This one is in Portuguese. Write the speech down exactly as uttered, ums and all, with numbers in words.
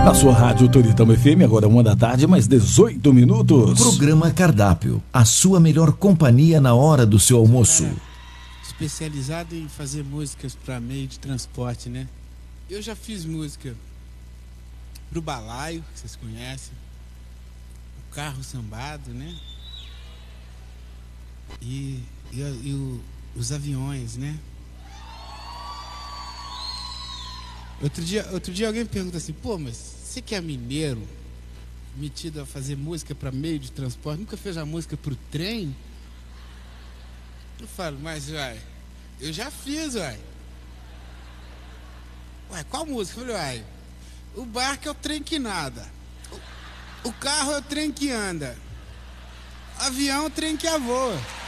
Na sua rádio Toritama F M, agora uma da tarde, mais dezoito minutos. Programa Cardápio, a sua melhor companhia na hora do seu almoço. Cara, especializado em fazer músicas para meio de transporte, né? Eu já fiz música pro balaio, que vocês conhecem, o carro sambado, né? E, e, e o, os aviões, né? Outro dia, outro dia alguém pergunta assim, pô, mas você que é mineiro, metido a fazer música para meio de transporte, nunca fez a música pro trem? Eu falo, mas uai, eu já fiz, uai. Uai, qual música? Eu falei, uai, o barco é o trem que nada, o, o carro é o trem que anda, o avião é o trem que voa.